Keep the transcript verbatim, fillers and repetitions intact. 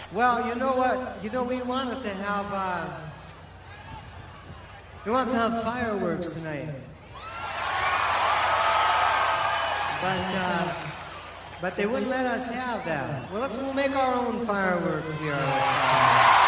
Well, you know what? You know, we wanted to have, uh, we wanted to have fireworks tonight. But, uh, but they wouldn't let us have that. Well, let's, we'll make our own fireworks here.